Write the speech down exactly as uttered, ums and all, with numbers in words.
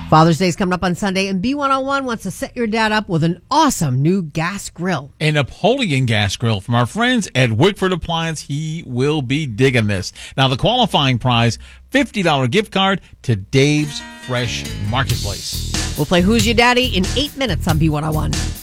Father's Day is coming up on Sunday, and B one oh one wants to set your dad up with an awesome new gas grill. A Napoleon gas grill from our friends at Wickford Appliance. He will be digging this. Now, the qualifying prize, fifty dollars gift card to Dave's Fresh Marketplace. We'll play Who's Your Daddy in eight minutes on B one oh one.